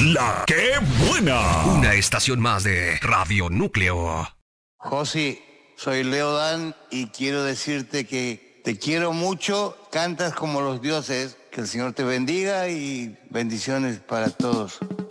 La que buena. Una estación más de Radio Núcleo. Josi, soy Leo Dan y quiero decirte que te quiero mucho, cantas como los dioses, que el Señor te bendiga y bendiciones para todos.